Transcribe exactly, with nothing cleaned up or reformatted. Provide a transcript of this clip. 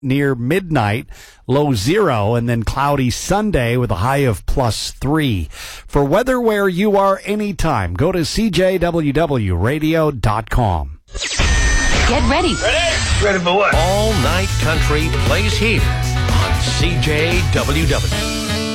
near midnight, low zero, and then cloudy Sunday with a high of plus three. For weather where you are anytime, go to C J W W radio dot com. Get ready. Ready? Ready for what? All Night Country plays here on C J W W.